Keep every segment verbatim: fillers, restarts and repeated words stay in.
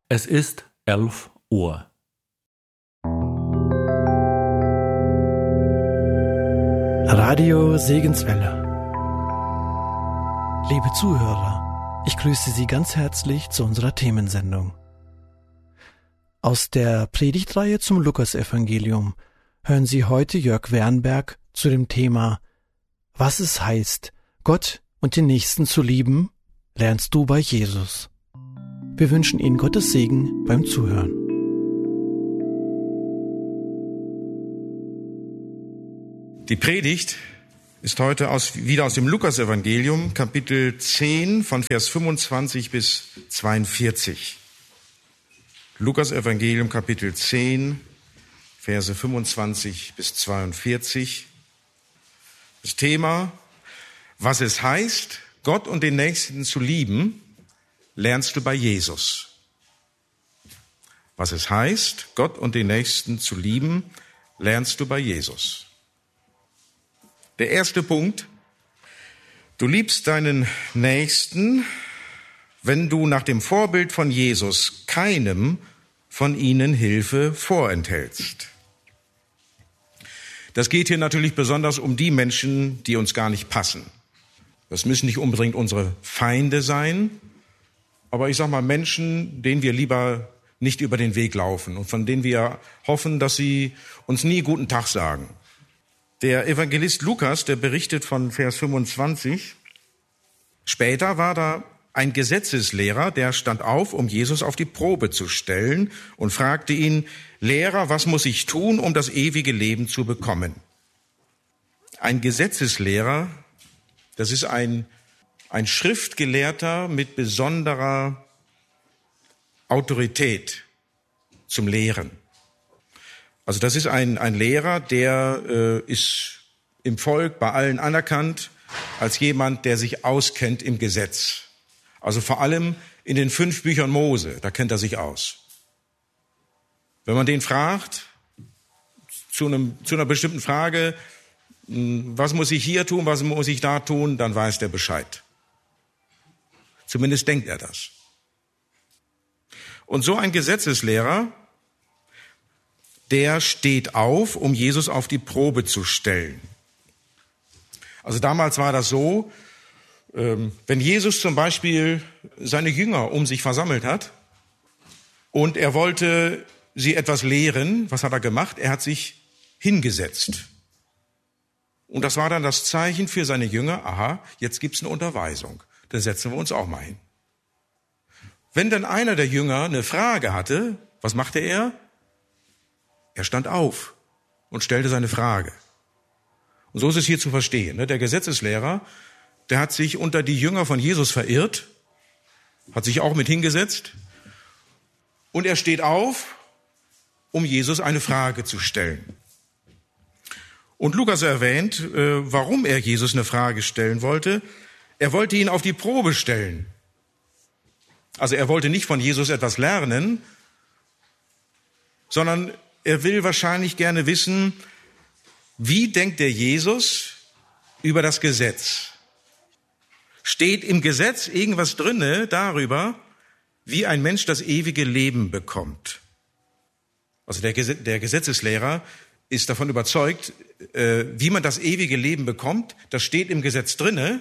Es ist elf Uhr. Radio Segenswelle. Liebe Zuhörer, ich grüße Sie ganz herzlich zu unserer Themensendung. Aus der Predigtreihe zum Lukasevangelium hören Sie heute Jörg Wernberg zu dem Thema Was es heißt, Gott und den Nächsten zu lieben, lernst du bei Jesus. Wir wünschen Ihnen Gottes Segen beim Zuhören. Die Predigt ist heute aus, wieder aus dem Lukasevangelium, Kapitel zehn, von Vers fünfundzwanzig bis zweiundvierzig. Lukasevangelium, Kapitel zehn, Verse fünfundzwanzig bis zweiundvierzig. Das Thema, was es heißt, Gott und den Nächsten zu lieben, lernst du bei Jesus. Was es heißt, Gott und den Nächsten zu lieben, lernst du bei Jesus. Der erste Punkt, du liebst deinen Nächsten, wenn du nach dem Vorbild von Jesus keinem von ihnen Hilfe vorenthältst. Das geht hier natürlich besonders um die Menschen, die uns gar nicht passen. Das müssen nicht unbedingt unsere Feinde sein, aber ich sag mal Menschen, denen wir lieber nicht über den Weg laufen und von denen wir hoffen, dass sie uns nie guten Tag sagen. Der Evangelist Lukas, der berichtet von Vers fünfundzwanzig, später war da ein Gesetzeslehrer, der stand auf, um Jesus auf die Probe zu stellen und fragte ihn, Lehrer, was muss ich tun, um das ewige Leben zu bekommen? Ein Gesetzeslehrer, das ist ein, ein Schriftgelehrter mit besonderer Autorität zum Lehren. Also das ist ein, ein Lehrer, der äh, ist im Volk bei allen anerkannt als jemand, der sich auskennt im Gesetz. Also vor allem in den fünf Büchern Mose, da kennt er sich aus. Wenn man den fragt, zu, einem, zu einer bestimmten Frage, was muss ich hier tun, was muss ich da tun, dann weiß der Bescheid. Zumindest denkt er das. Und so ein Gesetzeslehrer, der steht auf, um Jesus auf die Probe zu stellen. Also damals war das so, wenn Jesus zum Beispiel seine Jünger um sich versammelt hat und er wollte sie etwas lehren, was hat er gemacht? Er hat sich hingesetzt. Und das war dann das Zeichen für seine Jünger, aha, jetzt gibt's eine Unterweisung, dann setzen wir uns auch mal hin. Wenn dann einer der Jünger eine Frage hatte, was machte er? Er stand auf und stellte seine Frage. Und so ist es hier zu verstehen. Der Gesetzeslehrer, der hat sich unter die Jünger von Jesus verirrt, hat sich auch mit hingesetzt und er steht auf, um Jesus eine Frage zu stellen. Und Lukas erwähnt, warum er Jesus eine Frage stellen wollte. Er wollte ihn auf die Probe stellen. Also er wollte nicht von Jesus etwas lernen, sondern er will wahrscheinlich gerne wissen, wie denkt der Jesus über das Gesetz? Steht im Gesetz irgendwas drinne darüber, wie ein Mensch das ewige Leben bekommt? Also der, Gesetz, der Gesetzeslehrer ist davon überzeugt, äh, wie man das ewige Leben bekommt. Das steht im Gesetz drinne.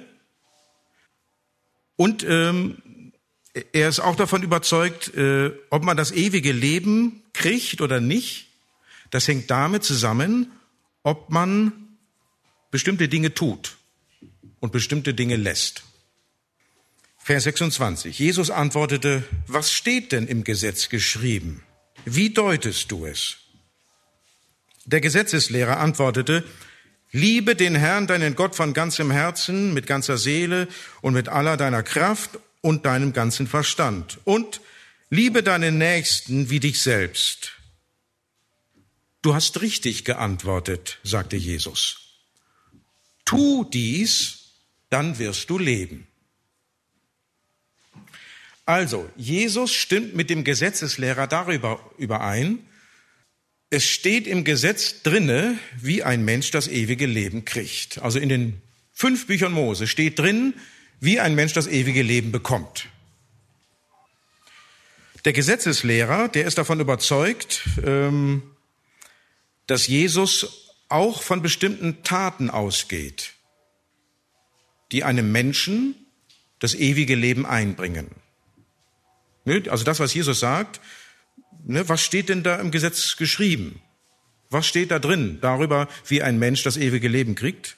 Und ähm, er ist auch davon überzeugt, äh, ob man das ewige Leben kriegt oder nicht. Das hängt damit zusammen, ob man bestimmte Dinge tut und bestimmte Dinge lässt. Vers sechsundzwanzig. Jesus antwortete, was steht denn im Gesetz geschrieben? Wie deutest du es? Der Gesetzeslehrer antwortete, liebe den Herrn, deinen Gott von ganzem Herzen, mit ganzer Seele und mit aller deiner Kraft und deinem ganzen Verstand. Und liebe deinen Nächsten wie dich selbst. Du hast richtig geantwortet, sagte Jesus. Tu dies, dann wirst du leben. Also, Jesus stimmt mit dem Gesetzeslehrer darüber überein, es steht im Gesetz drinne, wie ein Mensch das ewige Leben kriegt. Also in den fünf Büchern Mose steht drin, wie ein Mensch das ewige Leben bekommt. Der Gesetzeslehrer, der ist davon überzeugt, dass Jesus auch von bestimmten Taten ausgeht, die einem Menschen das ewige Leben einbringen. Also das, was Jesus sagt, was steht denn da im Gesetz geschrieben? Was steht da drin darüber, wie ein Mensch das ewige Leben kriegt?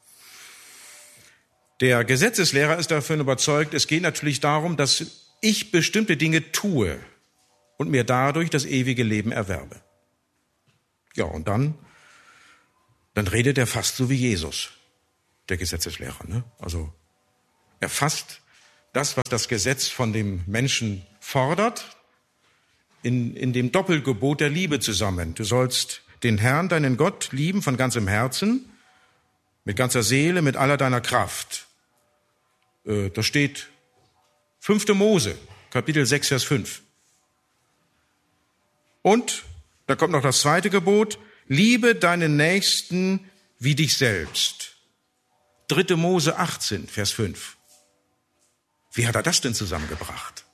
Der Gesetzeslehrer ist davon überzeugt, es geht natürlich darum, dass ich bestimmte Dinge tue und mir dadurch das ewige Leben erwerbe. Ja, und dann, dann redet er fast so wie Jesus, der Gesetzeslehrer. Ne? Also er fasst das, was das Gesetz von dem Menschen fordert, in, in dem Doppelgebot der Liebe zusammen. Du sollst den Herrn, deinen Gott, lieben von ganzem Herzen, mit ganzer Seele, mit aller deiner Kraft. Äh, da steht fünfte Mose, Kapitel sechs, Vers fünf. Und da kommt noch das zweite Gebot, liebe deinen Nächsten wie dich selbst. dritte Mose achtzehn, Vers fünf. Wie hat er das denn zusammengebracht?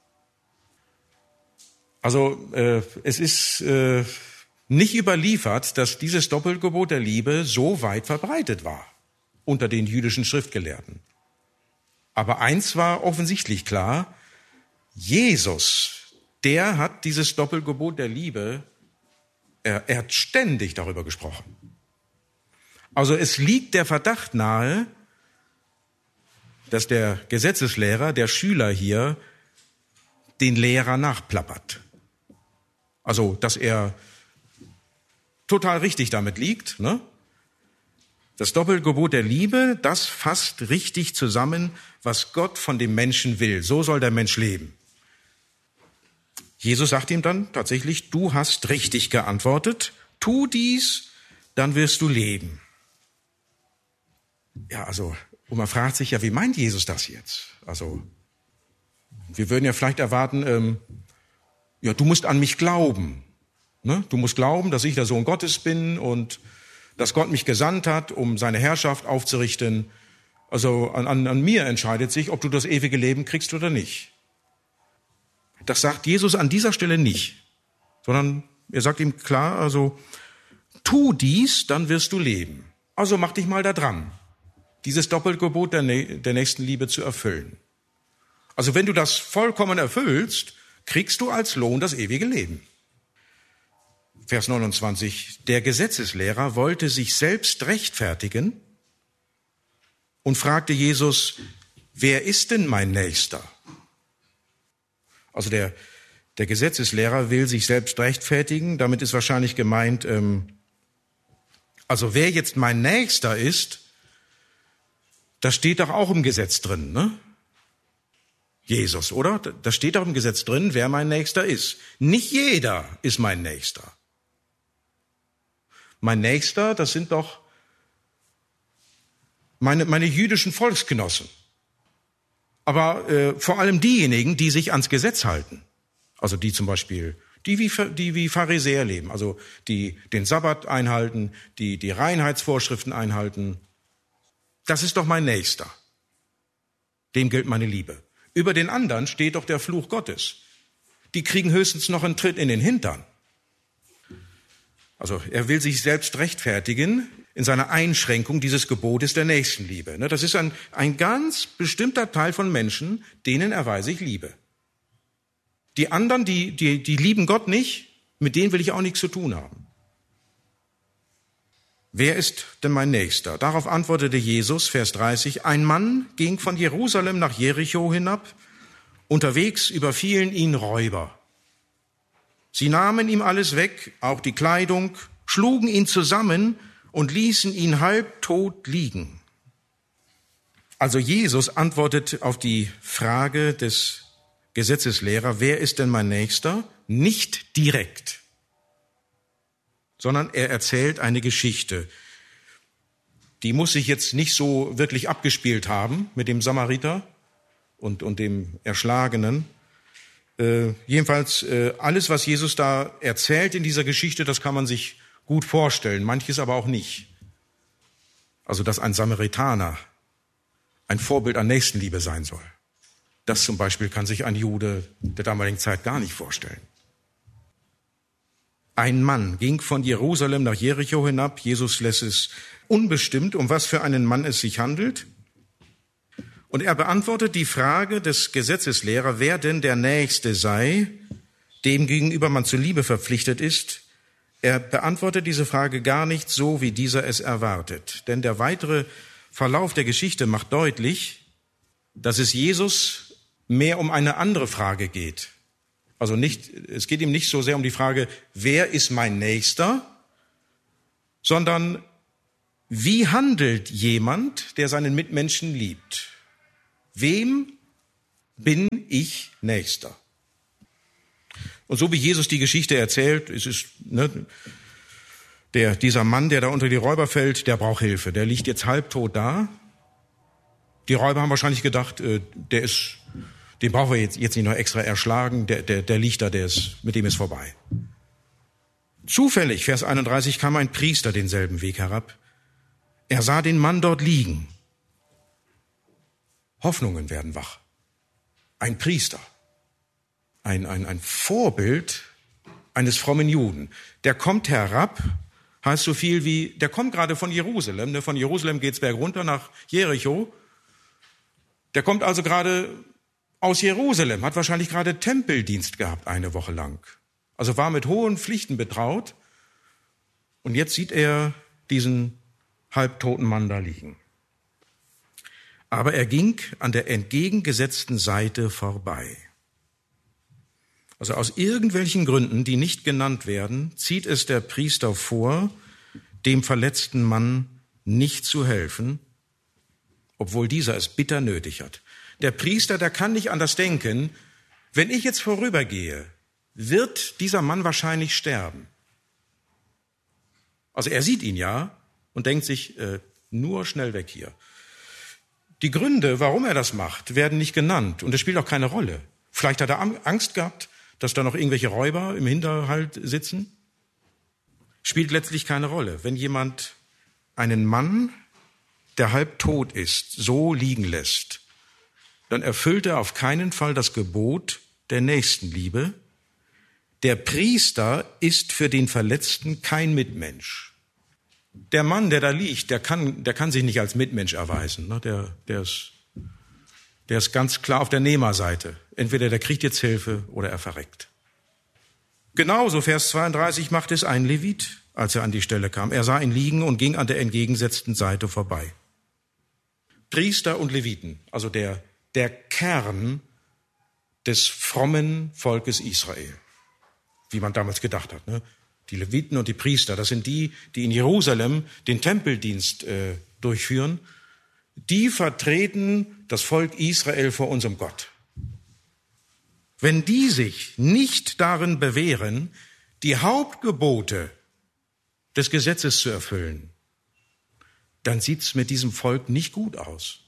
Also äh, es ist äh, nicht überliefert, dass dieses Doppelgebot der Liebe so weit verbreitet war unter den jüdischen Schriftgelehrten. Aber eins war offensichtlich klar, Jesus, der hat dieses Doppelgebot der Liebe, er, er hat ständig darüber gesprochen. Also es liegt der Verdacht nahe, dass der Gesetzeslehrer, der Schüler hier, den Lehrer nachplappert. Also, dass er total richtig damit liegt. Ne? Das Doppelgebot der Liebe, das fasst richtig zusammen, was Gott von dem Menschen will. So soll der Mensch leben. Jesus sagt ihm dann tatsächlich, du hast richtig geantwortet, tu dies, dann wirst du leben. Ja, also, und man fragt sich ja, wie meint Jesus das jetzt? Also, wir würden ja vielleicht erwarten, ähm, ja, du musst an mich glauben. Ne? Du musst glauben, dass ich der Sohn Gottes bin und dass Gott mich gesandt hat, um seine Herrschaft aufzurichten. Also an, an, an mir entscheidet sich, ob du das ewige Leben kriegst oder nicht. Das sagt Jesus an dieser Stelle nicht, sondern er sagt ihm klar, also tu dies, dann wirst du leben. Also mach dich mal da dran, dieses Doppelgebot der, der Nächstenliebe zu erfüllen. Also wenn du das vollkommen erfüllst, kriegst du als Lohn das ewige Leben. Vers neunundzwanzig. Der Gesetzeslehrer wollte sich selbst rechtfertigen und fragte Jesus, wer ist denn mein Nächster? Also der, der Gesetzeslehrer will sich selbst rechtfertigen. Damit ist wahrscheinlich gemeint, ähm, also wer jetzt mein Nächster ist, das steht doch auch im Gesetz drin, ne? Jesus, oder? Da steht doch im Gesetz drin, wer mein Nächster ist. Nicht jeder ist mein Nächster. Mein Nächster, das sind doch meine, meine jüdischen Volksgenossen. Aber äh, vor allem diejenigen, die sich ans Gesetz halten. Also die zum Beispiel, die wie, die wie Pharisäer leben. Also die den Sabbat einhalten, die die Reinheitsvorschriften einhalten. Das ist doch mein Nächster. Dem gilt meine Liebe. Über den anderen steht doch der Fluch Gottes. Die kriegen höchstens noch einen Tritt in den Hintern. Also er will sich selbst rechtfertigen in seiner Einschränkung dieses Gebotes der Nächstenliebe. Das ist ein, ein ganz bestimmter Teil von Menschen, denen erweise ich Liebe. Die anderen, die, die, die lieben Gott nicht, mit denen will ich auch nichts zu tun haben. Wer ist denn mein Nächster? Darauf antwortete Jesus, Vers dreißig, ein Mann ging von Jerusalem nach Jericho hinab, unterwegs überfielen ihn Räuber. Sie nahmen ihm alles weg, auch die Kleidung, schlugen ihn zusammen und ließen ihn halbtot liegen. Also Jesus antwortet auf die Frage des Gesetzeslehrers, wer ist denn mein Nächster? Nicht direkt, sondern er erzählt eine Geschichte. Die muss sich jetzt nicht so wirklich abgespielt haben mit dem Samariter und, und dem Erschlagenen. Äh, jedenfalls äh, alles, was Jesus da erzählt in dieser Geschichte, das kann man sich gut vorstellen, manches aber auch nicht. Also, dass ein Samaritaner ein Vorbild an Nächstenliebe sein soll. Das zum Beispiel kann sich ein Jude der damaligen Zeit gar nicht vorstellen. Ein Mann ging von Jerusalem nach Jericho hinab. Jesus lässt es unbestimmt, um was für einen Mann es sich handelt. Und er beantwortet die Frage des Gesetzeslehrers, wer denn der Nächste sei, dem gegenüber man zur Liebe verpflichtet ist. Er beantwortet diese Frage gar nicht so, wie dieser es erwartet. Denn der weitere Verlauf der Geschichte macht deutlich, dass es Jesus mehr um eine andere Frage geht. Also nicht, es geht ihm nicht so sehr um die Frage, wer ist mein Nächster, sondern wie handelt jemand, der seinen Mitmenschen liebt? Wem bin ich Nächster? Und so wie Jesus die Geschichte erzählt, es ist, ne, der, dieser Mann, der da unter die Räuber fällt, der braucht Hilfe. Der liegt jetzt halbtot da. Die Räuber haben wahrscheinlich gedacht, äh, der ist, den brauchen wir jetzt, jetzt nicht noch extra erschlagen, der, der, der liegt da, der ist, mit dem ist vorbei. Zufällig, Vers einunddreißig, kam ein Priester denselben Weg herab. Er sah den Mann dort liegen. Hoffnungen werden wach. Ein Priester, ein, ein, ein Vorbild eines frommen Juden. Der kommt herab, heißt so viel wie, der kommt gerade von Jerusalem, ne? Von Jerusalem geht's bergunter nach Jericho. Der kommt also gerade aus Jerusalem, hat wahrscheinlich gerade Tempeldienst gehabt eine Woche lang. Also war mit hohen Pflichten betraut. Und jetzt sieht er diesen halbtoten Mann da liegen. Aber er ging an der entgegengesetzten Seite vorbei. Also aus irgendwelchen Gründen, die nicht genannt werden, zieht es der Priester vor, dem verletzten Mann nicht zu helfen, obwohl dieser es bitter nötig hat. Der Priester, der kann nicht anders denken, wenn ich jetzt vorübergehe, wird dieser Mann wahrscheinlich sterben. Also er sieht ihn ja und denkt sich, äh, nur schnell weg hier. Die Gründe, warum er das macht, werden nicht genannt und es spielt auch keine Rolle. Vielleicht hat er Angst gehabt, dass da noch irgendwelche Räuber im Hinterhalt sitzen. Spielt letztlich keine Rolle. Wenn jemand einen Mann, der halb tot ist, so liegen lässt, dann erfüllt er auf keinen Fall das Gebot der Nächstenliebe. Der Priester ist für den Verletzten kein Mitmensch. Der Mann, der da liegt, der kann, der kann sich nicht als Mitmensch erweisen. Der, der, ist, der ist ganz klar auf der Nehmerseite. Entweder der kriegt jetzt Hilfe oder er verreckt. Genauso, Vers zweiunddreißig, macht es ein Levit, als er an die Stelle kam. Er sah ihn liegen und ging an der entgegengesetzten Seite vorbei. Priester und Leviten, also der, der Kern des frommen Volkes Israel, wie man damals gedacht hat. Ne? Die Leviten und die Priester, das sind die, die in Jerusalem den Tempeldienst äh, durchführen. Die vertreten das Volk Israel vor unserem Gott. Wenn die sich nicht darin bewähren, die Hauptgebote des Gesetzes zu erfüllen, dann sieht's mit diesem Volk nicht gut aus.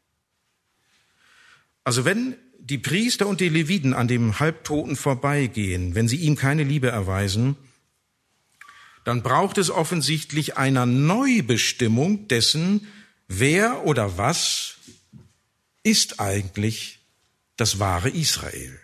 Also wenn die Priester und die Leviten an dem Halbtoten vorbeigehen, wenn sie ihm keine Liebe erweisen, dann braucht es offensichtlich einer Neubestimmung dessen, wer oder was ist eigentlich das wahre Israel.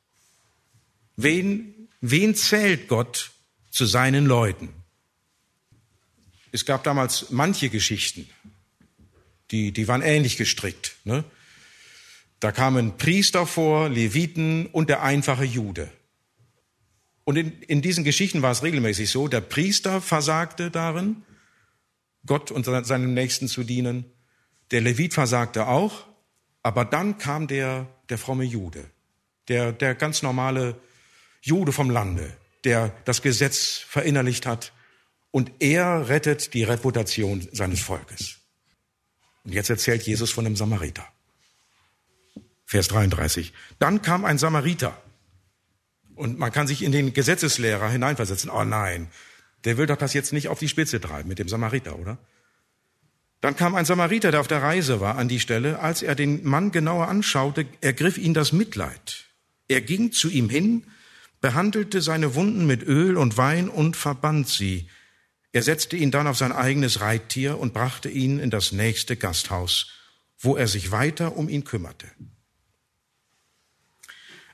Wen, wen zählt Gott zu seinen Leuten? Es gab damals manche Geschichten, die, die waren ähnlich gestrickt. Ne? Da kamen Priester vor, Leviten und der einfache Jude. Und in, in diesen Geschichten war es regelmäßig so, der Priester versagte darin, Gott und seinem Nächsten zu dienen. Der Levit versagte auch, aber dann kam der, der fromme Jude, der, der ganz normale Jude vom Lande, der das Gesetz verinnerlicht hat, und er rettet die Reputation seines Volkes. Und jetzt erzählt Jesus von einem Samariter. Vers dreiunddreißig. Dann kam ein Samariter. Und man kann sich in den Gesetzeslehrer hineinversetzen. Oh nein, der will doch das jetzt nicht auf die Spitze treiben mit dem Samariter, oder? Dann kam ein Samariter, der auf der Reise war, an die Stelle. Als er den Mann genauer anschaute, ergriff ihn das Mitleid. Er ging zu ihm hin, behandelte seine Wunden mit Öl und Wein und verband sie. Er setzte ihn dann auf sein eigenes Reittier und brachte ihn in das nächste Gasthaus, wo er sich weiter um ihn kümmerte.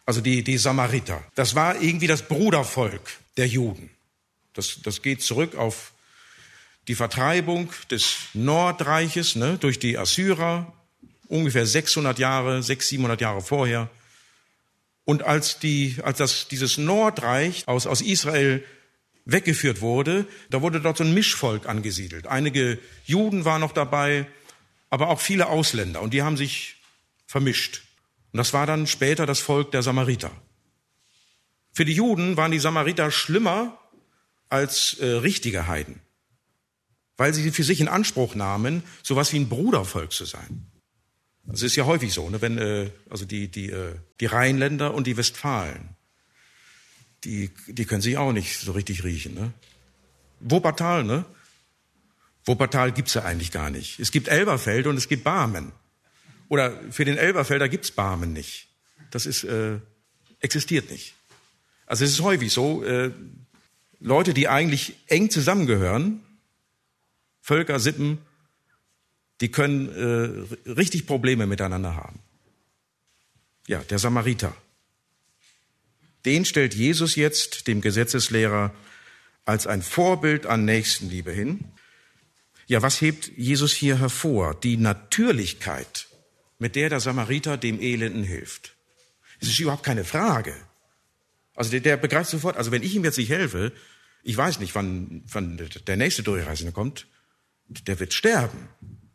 Also die, die Samariter. Das war irgendwie das Brudervolk der Juden. Das, das geht zurück auf die Vertreibung des Nordreiches, ne, durch die Assyrer, ungefähr sechshundert Jahre, sechshundert, siebenhundert Jahre vorher. Und als die, als das, dieses Nordreich aus, aus Israel weggeführt wurde, da wurde dort so ein Mischvolk angesiedelt. Einige Juden waren noch dabei, aber auch viele Ausländer. Und die haben sich vermischt. Und das war dann später das Volk der Samariter. Für die Juden waren die Samariter schlimmer als äh, richtige Heiden, weil sie für sich in Anspruch nahmen, sowas wie ein Brudervolk zu sein. Das ist ja häufig so, ne? Wenn äh, also die die äh, die Rheinländer und die Westfalen, die die können sich auch nicht so richtig riechen. Ne? Wuppertal, ne? Wuppertal gibt's ja eigentlich gar nicht. Es gibt Elberfeld und es gibt Barmen. Oder für den Elberfelder gibt's Barmen nicht. Das ist äh, existiert nicht. Also es ist häufig so, äh, Leute, die eigentlich eng zusammengehören, Völker, Sippen, die können äh, richtig Probleme miteinander haben. Ja, der Samariter. Den stellt Jesus jetzt dem Gesetzeslehrer als ein Vorbild an Nächstenliebe hin. Ja, was hebt Jesus hier hervor? Die Natürlichkeit, mit der der Samariter dem Elenden hilft. Es ist überhaupt keine Frage. Also der, der begreift sofort, also wenn ich ihm jetzt nicht helfe, ich weiß nicht, wann, wann der nächste Durchreisende kommt, der wird sterben.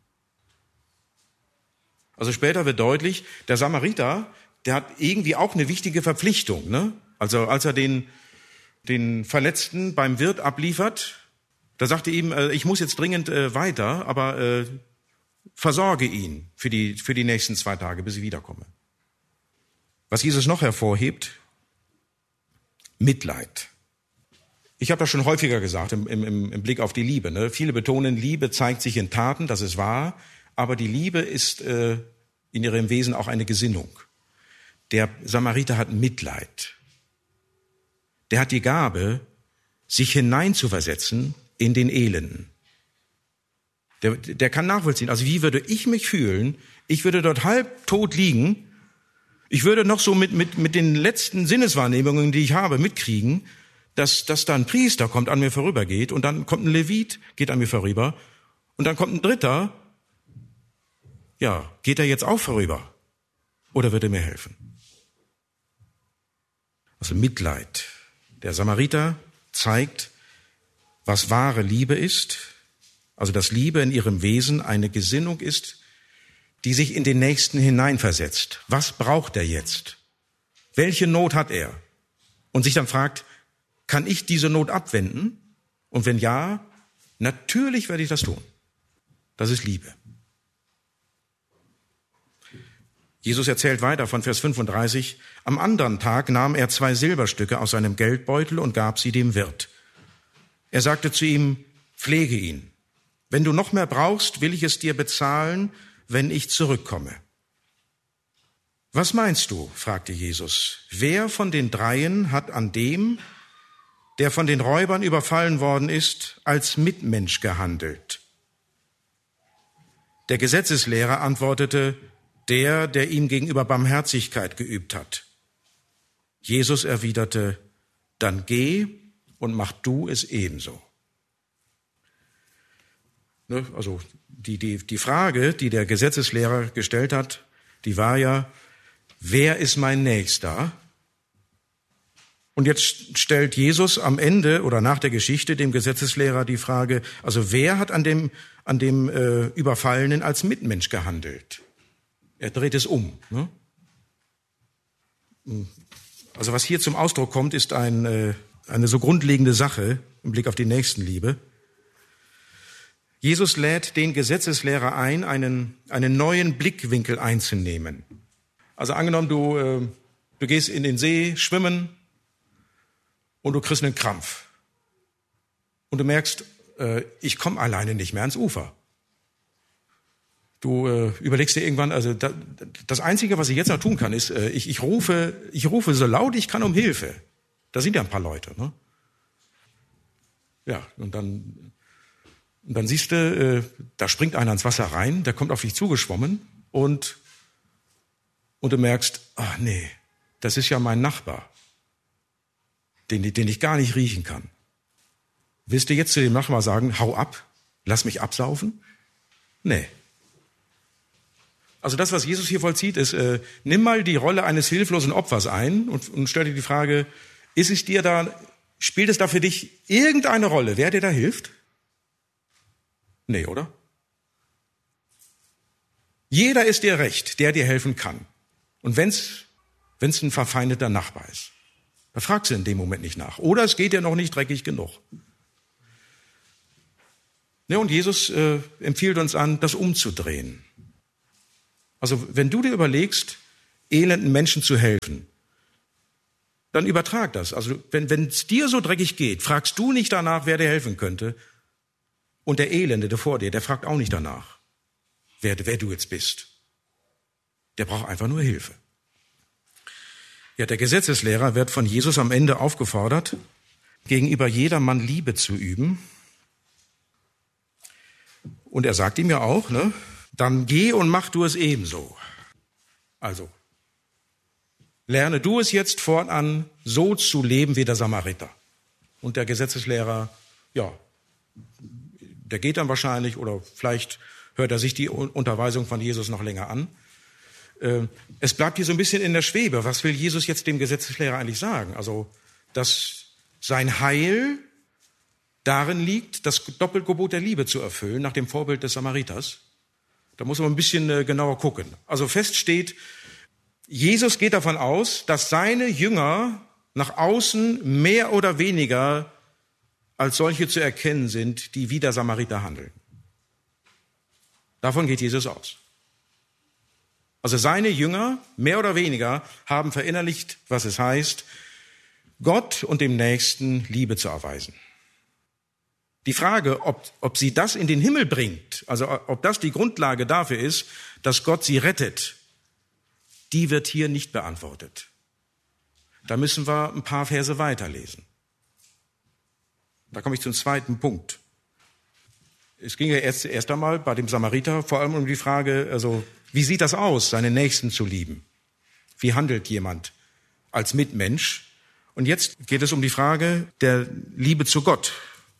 Also später wird deutlich, der Samariter, der hat irgendwie auch eine wichtige Verpflichtung. Ne? Also als er den, den Verletzten beim Wirt abliefert, da sagte er ihm, äh, ich muss jetzt dringend äh, weiter, aber äh, versorge ihn für die, für die nächsten zwei Tage, bis ich wiederkomme. Was Jesus noch hervorhebt, Mitleid. Ich habe das schon häufiger gesagt im, im, im Blick auf die Liebe. Ne? Viele betonen, Liebe zeigt sich in Taten, das ist wahr, aber die Liebe ist äh, in ihrem Wesen auch eine Gesinnung. Der Samariter hat Mitleid. Der hat die Gabe, sich hineinzuversetzen in den Elenden. Der, der kann nachvollziehen. Also wie würde ich mich fühlen? Ich würde dort halbtot liegen. Ich würde noch so mit, mit, mit den letzten Sinneswahrnehmungen, die ich habe, mitkriegen, dass, dass da ein Priester kommt, an mir vorübergeht, und dann kommt ein Levit, geht an mir vorüber, und dann kommt ein Dritter. Ja, geht er jetzt auch vorüber? Oder wird er mir helfen? Also Mitleid. Der Samariter zeigt, was wahre Liebe ist. Also dass Liebe in ihrem Wesen eine Gesinnung ist, die sich in den Nächsten hineinversetzt. Was braucht er jetzt? Welche Not hat er? Und sich dann fragt, kann ich diese Not abwenden? Und wenn ja, natürlich werde ich das tun. Das ist Liebe. Jesus erzählt weiter von Vers fünfunddreißig, am anderen Tag nahm er zwei Silberstücke aus seinem Geldbeutel und gab sie dem Wirt. Er sagte zu ihm, pflege ihn. Wenn du noch mehr brauchst, will ich es dir bezahlen, wenn ich zurückkomme. Was meinst du? Fragte Jesus. Wer von den dreien hat an dem, der von den Räubern überfallen worden ist, als Mitmensch gehandelt? Der Gesetzeslehrer antwortete, der, der ihm gegenüber Barmherzigkeit geübt hat. Jesus erwiderte, dann geh und mach du es ebenso. Ne, also die, die, die Frage, die der Gesetzeslehrer gestellt hat, die war ja, wer ist mein Nächster? Und jetzt stellt Jesus am Ende oder nach der Geschichte dem Gesetzeslehrer die Frage, also wer hat an dem, an dem äh, Überfallenen als Mitmensch gehandelt? Er dreht es um. Ne? Also was hier zum Ausdruck kommt, ist ein, äh, eine so grundlegende Sache im Blick auf die Nächstenliebe. Jesus lädt den Gesetzeslehrer ein, einen, einen neuen Blickwinkel einzunehmen. Also angenommen, du, äh, du gehst in den See schwimmen und du kriegst einen Krampf. Und du merkst, äh, ich komme alleine nicht mehr ans Ufer. Du äh, überlegst dir irgendwann, also da, das Einzige, was ich jetzt noch tun kann, ist, äh, ich, ich rufe, ich rufe so laut ich kann um Hilfe. Da sind ja ein paar Leute, ne? Ja, und dann, und dann siehst du, äh, da springt einer ins Wasser rein, der kommt auf dich zugeschwommen und und du merkst, ach nee, das ist ja mein Nachbar, den, den ich gar nicht riechen kann. Willst du jetzt zu dem Nachbar sagen, hau ab, lass mich absaufen? Nee. Also das, was Jesus hier vollzieht, ist, äh, nimm mal die Rolle eines hilflosen Opfers ein und, und stell dir die Frage, ist es dir da, spielt es da für dich irgendeine Rolle, wer dir da hilft? Nee, oder? Jeder ist dir recht, der dir helfen kann. Und wenn's, wenn's ein verfeindeter Nachbar ist, da fragst du in dem Moment nicht nach. Oder es geht dir noch nicht dreckig genug. Ja, und Jesus äh, empfiehlt uns an, das umzudrehen. Also wenn du dir überlegst, elenden Menschen zu helfen, dann übertrag das. Also wenn wenn es dir so dreckig geht, fragst du nicht danach, wer dir helfen könnte. Und der Elende, der vor dir, der fragt auch nicht danach, wer, wer du jetzt bist. Der braucht einfach nur Hilfe. Ja, der Gesetzeslehrer wird von Jesus am Ende aufgefordert, gegenüber jedermann Liebe zu üben. Und er sagt ihm ja auch, ne, dann geh und mach du es ebenso. Also, lerne du es jetzt fortan, so zu leben wie der Samariter. Und der Gesetzeslehrer, ja, der geht dann wahrscheinlich, oder vielleicht hört er sich die Unterweisung von Jesus noch länger an. Es bleibt hier so ein bisschen in der Schwebe. Was will Jesus jetzt dem Gesetzeslehrer eigentlich sagen? Also, dass sein Heil darin liegt, das Doppelgebot der Liebe zu erfüllen, nach dem Vorbild des Samariters. Da muss man ein bisschen genauer gucken. Also fest steht, Jesus geht davon aus, dass seine Jünger nach außen mehr oder weniger als solche zu erkennen sind, die wie der Samariter handeln. Davon geht Jesus aus. Also seine Jünger, mehr oder weniger, haben verinnerlicht, was es heißt, Gott und dem Nächsten Liebe zu erweisen. Die Frage, ob, ob sie das in den Himmel bringt, also ob das die Grundlage dafür ist, dass Gott sie rettet, die wird hier nicht beantwortet. Da müssen wir ein paar Verse weiterlesen. Da komme ich zum zweiten Punkt. Es ging ja erst, erst einmal bei dem Samariter vor allem um die Frage, also wie sieht das aus, seinen Nächsten zu lieben? Wie handelt jemand als Mitmensch? Und jetzt geht es um die Frage der Liebe zu Gott.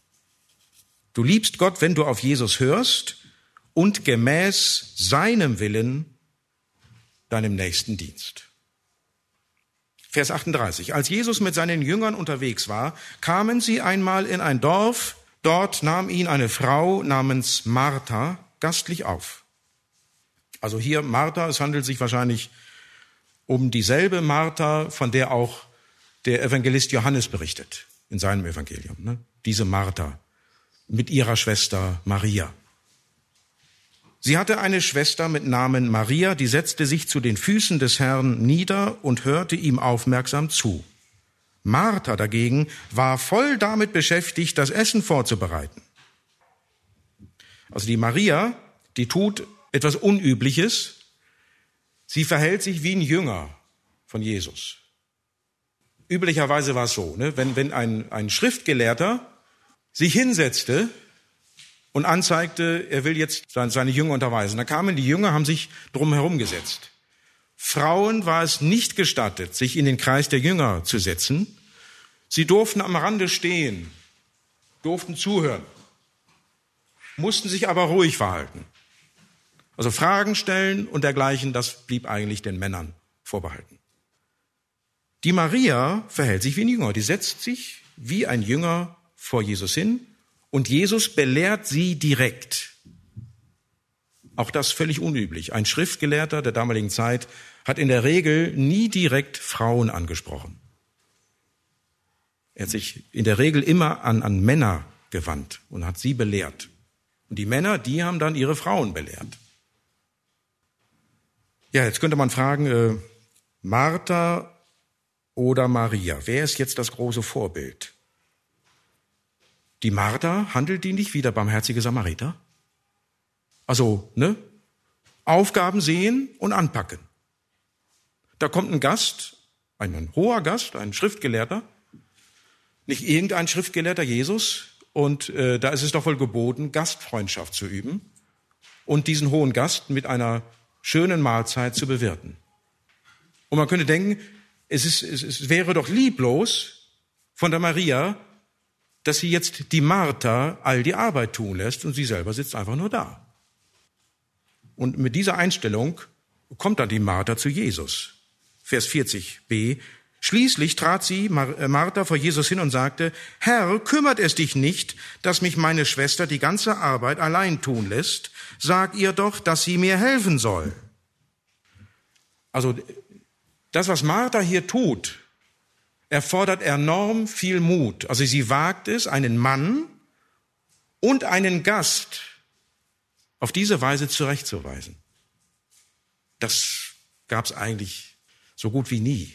Du liebst Gott, wenn du auf Jesus hörst und gemäß seinem Willen deinem Nächsten dienst. Vers achtunddreißig. Als Jesus mit seinen Jüngern unterwegs war, kamen sie einmal in ein Dorf. Dort nahm ihn eine Frau namens Martha gastlich auf. Also hier Martha, es handelt sich wahrscheinlich um dieselbe Martha, von der auch der Evangelist Johannes berichtet in seinem Evangelium. Ne? Diese Martha mit ihrer Schwester Maria. Sie hatte eine Schwester mit Namen Maria, die setzte sich zu den Füßen des Herrn nieder und hörte ihm aufmerksam zu. Martha dagegen war voll damit beschäftigt, das Essen vorzubereiten. Also die Maria, die tut etwas Unübliches. Sie verhält sich wie ein Jünger von Jesus. Üblicherweise war es so, ne? wenn, wenn ein, ein Schriftgelehrter sich hinsetzte und anzeigte, er will jetzt seine Jünger unterweisen. Da kamen die Jünger, haben sich drum herum gesetzt. Frauen war es nicht gestattet, sich in den Kreis der Jünger zu setzen. Sie durften am Rande stehen, durften zuhören, mussten sich aber ruhig verhalten. Also Fragen stellen und dergleichen, das blieb eigentlich den Männern vorbehalten. Die Maria verhält sich wie ein Jünger. Die setzt sich wie ein Jünger vor Jesus hin und Jesus belehrt sie direkt. Auch das völlig unüblich. Ein Schriftgelehrter der damaligen Zeit hat in der Regel nie direkt Frauen angesprochen. Er hat sich in der Regel immer an, an Männer gewandt und hat sie belehrt. Und die Männer, die haben dann ihre Frauen belehrt. Ja, jetzt könnte man fragen, äh, Martha oder Maria, wer ist jetzt das große Vorbild? Die Martha, handelt die nicht wie der barmherzige Samariter? Also, ne? Aufgaben sehen und anpacken. Da kommt ein Gast, ein, ein hoher Gast, ein Schriftgelehrter, nicht irgendein Schriftgelehrter, Jesus, und äh, da ist es doch wohl geboten, Gastfreundschaft zu üben und diesen hohen Gast mit einer schönen Mahlzeit zu bewirten. Und man könnte denken, es, ist, es, es wäre doch lieblos von der Maria, dass sie jetzt die Martha all die Arbeit tun lässt und sie selber sitzt einfach nur da. Und mit dieser Einstellung kommt dann die Martha zu Jesus. Vers vierzig b. Schließlich trat sie, Martha, vor Jesus hin und sagte, Herr, kümmert es dich nicht, dass mich meine Schwester die ganze Arbeit allein tun lässt? Sag ihr doch, dass sie mir helfen soll. Also das, was Martha hier tut, erfordert enorm viel Mut. Also sie wagt es, einen Mann und einen Gast auf diese Weise zurechtzuweisen. Das gab es eigentlich so gut wie nie.